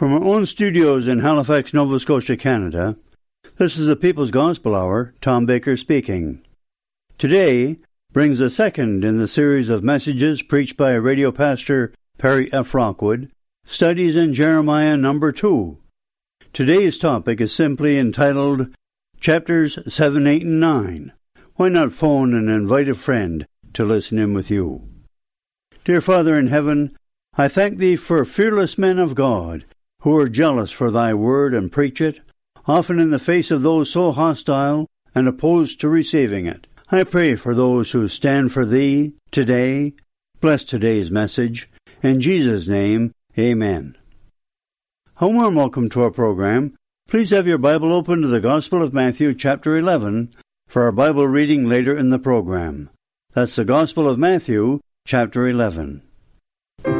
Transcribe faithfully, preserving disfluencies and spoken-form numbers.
From our own studios in Halifax, Nova Scotia, Canada, this is the People's Gospel Hour, Tom Baker speaking. Today brings the second in the series of messages preached by radio pastor Perry F. Rockwood, Studies in Jeremiah number two. Today's topic is simply entitled Chapters seven, eight, and nine. Why not phone and invite a friend to listen in with you? Dear Father in heaven, I thank Thee for fearless men of God who are jealous for Thy word and preach it, often in the face of those so hostile and opposed to receiving it. I pray for those who stand for Thee today. Bless today's message. In Jesus' name, amen. A warm welcome to our program. Please have your Bible open to the Gospel of Matthew, chapter eleven, for our Bible reading later in the program. That's the Gospel of Matthew, chapter eleven.